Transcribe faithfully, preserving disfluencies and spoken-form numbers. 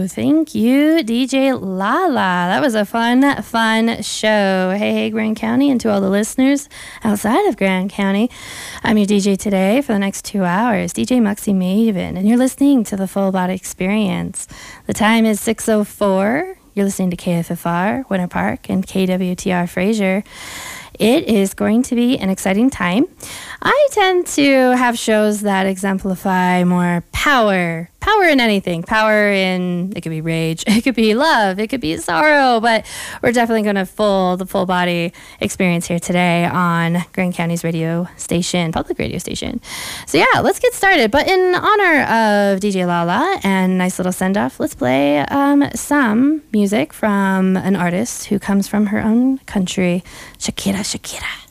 you. Thank you, D J Lala. That was a fun, fun show. Hey, hey, Grand County, and to all the listeners outside of Grand County. I'm your D J today for the next two hours, D J Muxie Maven, and you're listening to the Full Body Experience. The time is six oh four. You're listening to K F F R, Winter Park, and K W T R Fraser. It is going to be an exciting time. I tend to have shows that exemplify more power. Power in anything. Power in, it could be rage, it could be love, it could be sorrow, but we're definitely going to full the full body experience here today on Grand County's radio station, public radio station. So yeah, let's get started. But in honor of D J Lala and nice little send-off, let's play um, some music from an artist who comes from her own country, Shakira, Shakira.